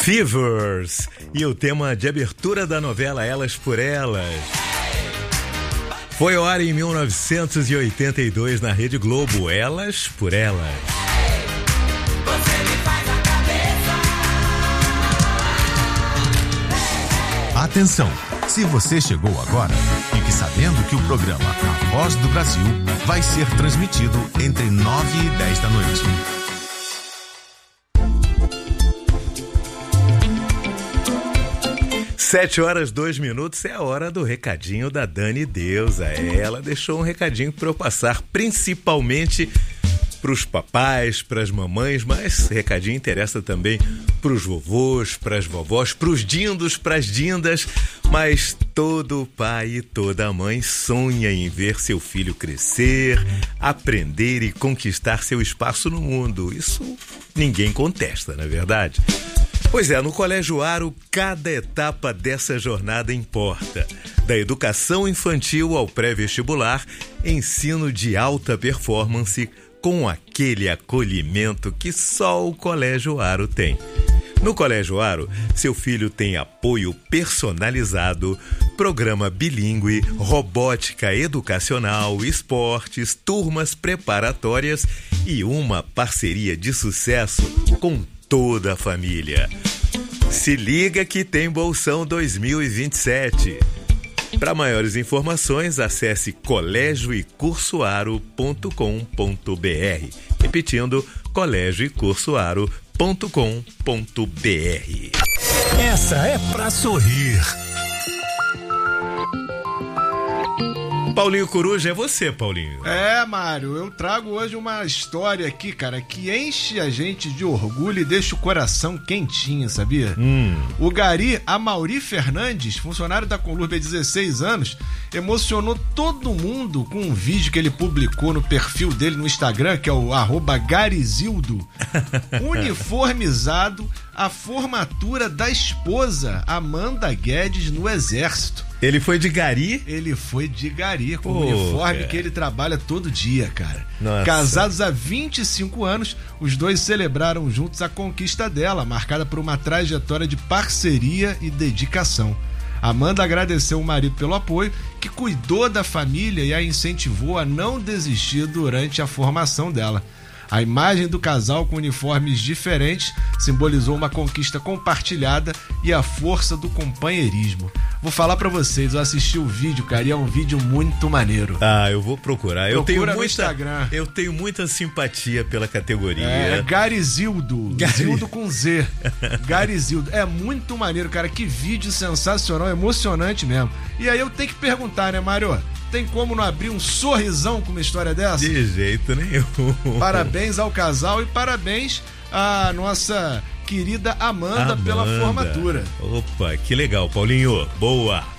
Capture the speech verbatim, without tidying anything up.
Fevers e o tema de abertura da novela Elas por Elas. Foi ao ar em mil novecentos e oitenta e dois na Rede Globo, Elas por Elas. Atenção! Se você chegou agora, fique sabendo que o programa A Voz do Brasil vai ser transmitido entre nove e dez da noite. Sete horas, dois minutos, é a hora do recadinho da Dani Deusa. Ela deixou um recadinho para eu passar, principalmente para os papais, para as mamães, mas recadinho interessa também para os vovôs, para as vovós, para os dindos, para as dindas, mas todo pai e toda mãe sonha em ver seu filho crescer, aprender e conquistar seu espaço no mundo. Isso ninguém contesta, não é verdade? Pois é, no Colégio Aro, cada etapa dessa jornada importa. Da educação infantil ao pré-vestibular, ensino de alta performance com aquele acolhimento que só o Colégio Aro tem. No Colégio Aro, seu filho tem apoio personalizado, programa bilíngue, robótica educacional, esportes, turmas preparatórias e uma parceria de sucesso com toda a família. Se liga que tem Bolsão dois mil e vinte e sete. Para maiores informações, acesse colégio e curso aro ponto com ponto br. Repetindo, colégio e curso aro ponto com ponto br. Essa é pra sorrir. Paulinho Coruja, é você, Paulinho. É, Mário, eu trago hoje uma história aqui, cara, que enche a gente de orgulho e deixa o coração quentinho, sabia? Hum. O Gari Amauri Fernandes, funcionário da Conlurb há dezesseis anos, emocionou todo mundo com um vídeo que ele publicou no perfil dele no Instagram, que é o arroba Garizildo, uniformizado a formatura da esposa Amanda Guedes no Exército. Ele foi de Gari? Ele foi de Gari, com Pô, o uniforme cara. que ele trabalha todo dia, cara. Nossa. Casados há vinte e cinco anos, os dois celebraram juntos a conquista dela, marcada por uma trajetória de parceria e dedicação. Amanda agradeceu o marido pelo apoio, que cuidou da família e a incentivou a não desistir durante a formação dela. A imagem do casal com uniformes diferentes simbolizou uma conquista compartilhada e a força do companheirismo. Vou falar pra vocês, eu assisti o vídeo, cara, e é um vídeo muito maneiro. Ah, eu vou procurar. Eu Procura tenho no muita, Instagram. Eu tenho muita simpatia pela categoria. É, Garizildo. Gari... Zildo com Z. Garizildo. É muito maneiro, cara. Que vídeo sensacional, emocionante mesmo. E aí eu tenho que perguntar, né, Mário? Tem como não abrir um sorrisão com uma história dessa? De jeito nenhum. Parabéns ao casal e parabéns à nossa querida Amanda, Amanda pela formatura. Opa, que legal, Paulinho. Boa.